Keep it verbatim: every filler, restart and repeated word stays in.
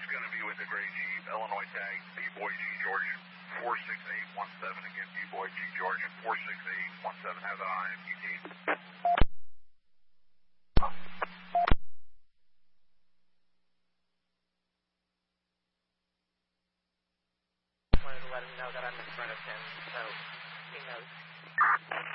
It's going to be with the gray Jeep, Illinois tag, B-Boy G George four six eight one seven. Again, B-Boy G George four six eight one seven. Have an eye on M Q T. Wanted to let him know that I'm in front of him, so he knows.